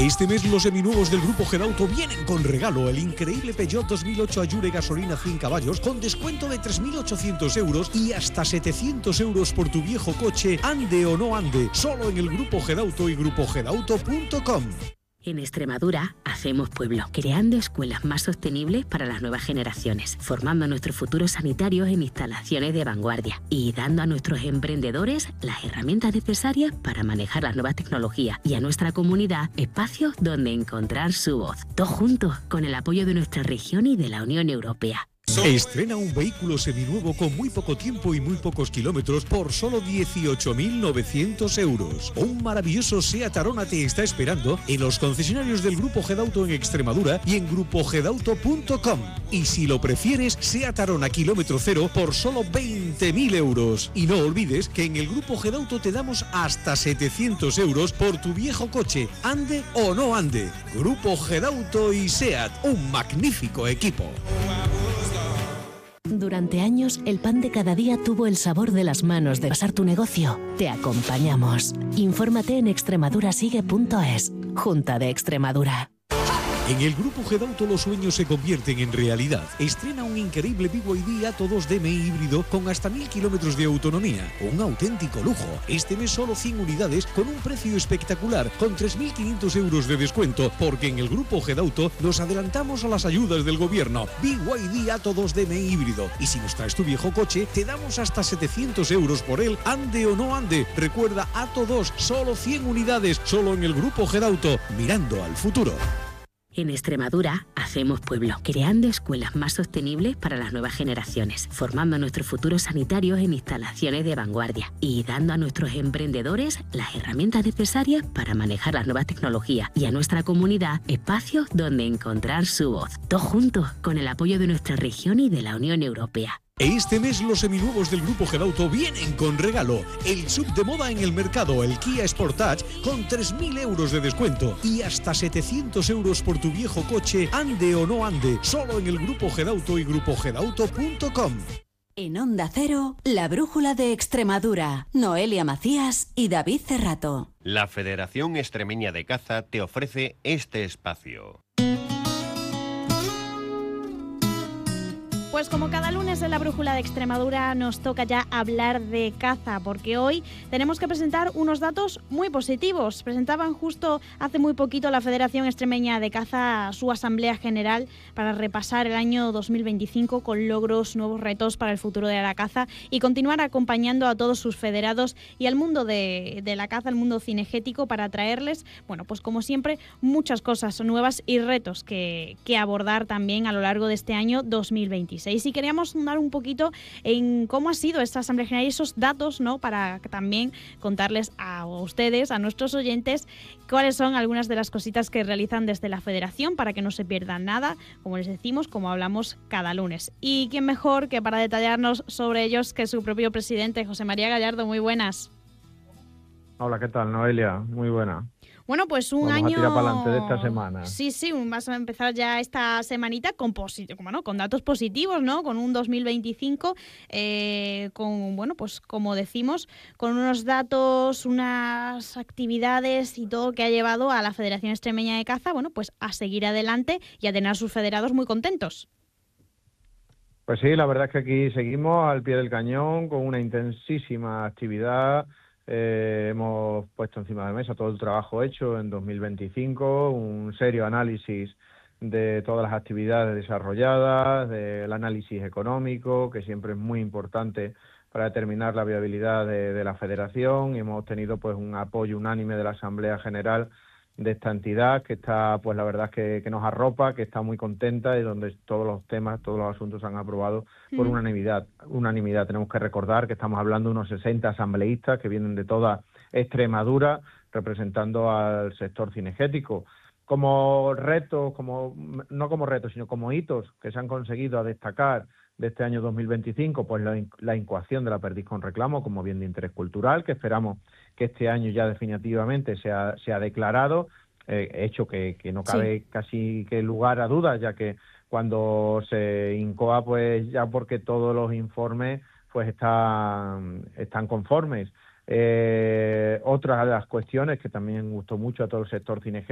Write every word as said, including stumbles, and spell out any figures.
Este mes los seminuevos del Grupo Gedauto vienen con regalo: el increíble Peugeot dos mil ocho Allure gasolina cien caballos con descuento de tres mil ochocientos euros y hasta setecientos euros por tu viejo coche, ande o no ande, solo en el Grupo Gedauto y grupo gedauto punto com. En Extremadura hacemos pueblo, creando escuelas más sostenibles para las nuevas generaciones, formando a nuestros futuros sanitarios en instalaciones de vanguardia y dando a nuestros emprendedores las herramientas necesarias para manejar las nuevas tecnologías y a nuestra comunidad espacios donde encontrar su voz. Todos juntos, con el apoyo de nuestra región y de la Unión Europea. Estrena un vehículo seminuevo con muy poco tiempo y muy pocos kilómetros por solo dieciocho mil novecientos euros. Un maravilloso SEAT Arona te está esperando en los concesionarios del Grupo Gedauto en Extremadura y en grupo gedauto punto com. Y si lo prefieres, SEAT Arona kilómetro cero por solo veinte mil euros. Y no olvides que en el Grupo Gedauto te damos hasta setecientos euros por tu viejo coche, ande o no ande. Grupo Gedauto y SEAT, un magnífico equipo. Durante años, el pan de cada día tuvo el sabor de las manos de pasar tu negocio. Te acompañamos. Infórmate en extremadurasigue punto es. Junta de Extremadura. En el Grupo Gedauto los sueños se convierten en realidad. Estrena un increíble B Y D Atto dos D M I híbrido con hasta mil kilómetros de autonomía. Un auténtico lujo. Este mes solo cien unidades con un precio espectacular, con tres mil quinientos euros de descuento, porque en el Grupo Gedauto nos adelantamos a las ayudas del gobierno. B Y D Atto dos D M I híbrido. Y si nos traes tu viejo coche, te damos hasta setecientos euros por él, ande o no ande. Recuerda, Atto dos, solo cien unidades, solo en el Grupo Gedauto, mirando al futuro. En Extremadura hacemos pueblo, creando escuelas más sostenibles para las nuevas generaciones, formando a nuestros futuros sanitarios en instalaciones de vanguardia y dando a nuestros emprendedores las herramientas necesarias para manejar las nuevas tecnologías y a nuestra comunidad espacios donde encontrar su voz. Todos juntos, con el apoyo de nuestra región y de la Unión Europea. Este mes los seminuevos del Grupo Gedauto vienen con regalo: el sub de moda en el mercado, el Kia Sportage, con tres mil euros de descuento y hasta setecientos euros por tu viejo coche, ande o no ande, solo en el Grupo Gedauto y grupo gedauto punto com. En Onda Cero, la brújula de Extremadura, Noelia Macías y David Cerrato. La Federación Extremeña de Caza te ofrece este espacio. Pues como cada lunes en la Brújula de Extremadura nos toca ya hablar de caza, porque hoy tenemos que presentar unos datos muy positivos. Presentaban justo hace muy poquito la Federación Extremeña de Caza su Asamblea General para repasar el año dos mil veinticinco con logros, nuevos retos para el futuro de la caza y continuar acompañando a todos sus federados y al mundo de, de la caza, al mundo cinegético, para traerles, bueno, pues como siempre, muchas cosas nuevas y retos que, que abordar también a lo largo de este año dos mil veintiséis. Y queríamos dar un poquito en cómo ha sido esta Asamblea General y esos datos, ¿no?, para también contarles a ustedes, a nuestros oyentes, cuáles son algunas de las cositas que realizan desde la Federación para que no se pierdan nada, como les decimos, como hablamos cada lunes. Y quién mejor que para detallarnos sobre ellos que su propio presidente, José María Gallardo. Muy buenas. Hola, ¿qué tal, Noelia? Muy buena. Bueno, pues un Vamos año... a tirar para adelante de esta semana. Sí, sí, vas a empezar ya esta semanita con, posit... bueno, con datos positivos, ¿no? Con un dos mil veinticinco, eh, con, bueno, pues como decimos, con unos datos, unas actividades y todo que ha llevado a la Federación Extremeña de Caza, bueno, pues a seguir adelante y a tener a sus federados muy contentos. Pues sí, la verdad es que aquí seguimos al pie del cañón con una intensísima actividad. Eh, hemos puesto encima de la mesa todo el trabajo hecho en dos mil veinticinco, un serio análisis de todas las actividades desarrolladas, del análisis económico, que siempre es muy importante para determinar la viabilidad de, de la federación. Y hemos obtenido pues un apoyo unánime de la Asamblea General de esta entidad, que está, pues la verdad es que, que nos arropa, que está muy contenta y donde todos los temas, todos los asuntos se han aprobado por mm. unanimidad. Unanimidad. Tenemos que recordar que estamos hablando de unos sesenta asambleístas que vienen de toda Extremadura representando al sector cinegético. Como retos, como no como retos, sino como hitos que se han conseguido a destacar de este año dos mil veinticinco, pues la, la incoación de la perdiz con reclamo como bien de interés cultural, que esperamos que este año ya definitivamente sea, sea declarado, eh, hecho que, que no cabe sí. casi que lugar a dudas, ya que cuando se incoa, pues ya porque todos los informes pues están, están conformes. Eh, otra de las cuestiones que también gustó mucho a todo el sector cinegético